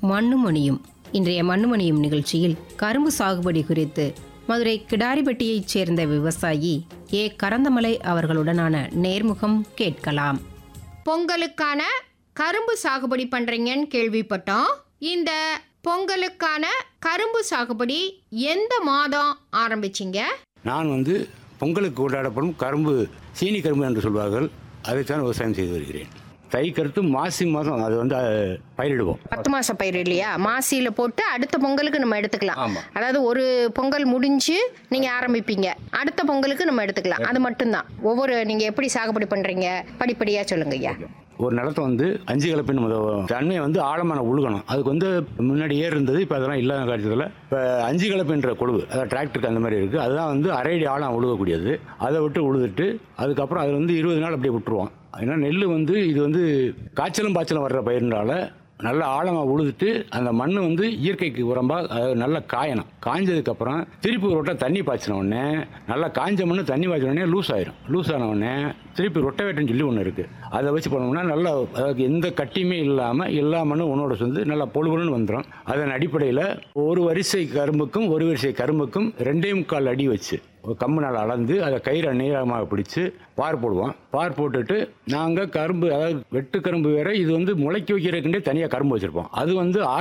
மண்ணுமணியும். இன்றைய மண்ணுமணியும் நிகழ்ச்சியில் கரும்பு சாகுபடி குறித்து மதுரை கிடாரிப்பட்டியைச் சேர்ந்த விவசாயி ஏ கரந்தமலை அவர்களுடனான நேர்முகம் கேட்கலாம். பொங்கலுக்கான கரும்பு சாகுபடி பண்றீங்கன்னு கேள்விப்பட்டோம். இந்த பொங்கலுக்கான கரும்பு சாகுபடி எந்த மாதம் ஆரம்பிச்சிங்க? நான் பொங்கலுக்கு கொண்டாடப்படும் கரும்பு சீனி கரும்பு என்று சொல்வார்கள், அதைத்தான் விவசாயம் செய்து வருகிறேன். தை கருத்து மாசி மாதம் அது பயிரிடுவோம். 10 மாச பயிர் இல்லையா? மாசியில போட்டு அடுத்த பொங்கலுக்கு நம்ம எடுத்துக்கலாம். ஆமா. அதாவது ஒரு பொங்கல் முடிஞ்சு நீங்க ஆரம்பிப்பீங்க, அடுத்த பொங்கலுக்கு நம்ம எடுத்துக்கலாம். அது மட்டும்தான். நீங்க எப்படி சாகுபடி பண்றீங்க படிப்படியா சொல்லுங்க ஐயா. ஒரு நிலத்தை 5 கலப்பின் தன்மையை ஆழமான உழுகணும். அதுக்கு முன்னாடி ஏர் இருந்தது, இப்போ அதெல்லாம் இல்லாத காலத்தில் இப்போ 5 கலப்புன்ற கொழுவு, அதாவது டிராக்டருக்கு அந்த மாதிரி இருக்குது. அதுதான் அரை அடி ஆழம் உழுகக்கூடியது. அதை விட்டு உழுதுட்டு அதுக்கப்புறம் அது 20 நாள் அப்படியே விட்டுருவோம். ஏன்னா நெல் இது காய்ச்சலும் பாய்ச்சலும் வர்ற பயிர்னால நல்லா ஆழமாக உழுதுட்டு அந்த மண் இயற்கைக்கு உரம்பாக அதாவது நல்லா காயணும். காய்ஞ்சதுக்கப்புறம் திருப்பி ஒரு ரொட்டை தண்ணி பாய்ச்சின உடனே நல்லா காய்ஞ்ச மண் தண்ணி பாய்ச்சின உடனே லூஸ் ஆயிரும். லூஸ் ஆன உடனே திருப்பி ரொட்டவேட்டன்னு சொல்லி ஒன்று இருக்குது. அதை வச்சு பண்ணோம்னா நல்லா அதாவது எந்த கட்டியுமே இல்லாமல் எல்லா மண்ணும் உன்னோட சேர்ந்து நல்லா பொழுவுன்னு வந்துடும். அதன் அடிப்படையில் ஒரு வரிசை கரும்புக்கும் ஒரு வரிசை கரும்புக்கும் 2.25 அடி வச்சு ஒரு கம்புனால் அளந்து அதை கயிறை நீளமாக பிடிச்சி பார் போடுவோம். பார் போட்டுட்டு நாங்கள் கரும்பு, அதாவது வெட்டு கரும்பு வேற, இது முளைக்க வைக்கிறதுக்குண்டே தனியாக கரும்பு வச்சுருப்போம். அது